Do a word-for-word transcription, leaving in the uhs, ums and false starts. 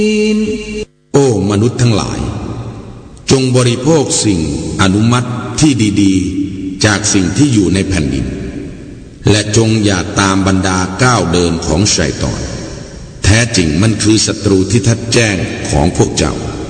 โอ้มนุษย์ทั้งหลายจงบริโภคสิ่งอนุมัติที่ดีๆจากสิ่งที่อยู่ในแผ่นดินและจงอย่าตามบรรดาก้าวเดินของชัยฏอนแท้จริงมันคือศัตรูที่ทัดแจ้งของพวกเจ้า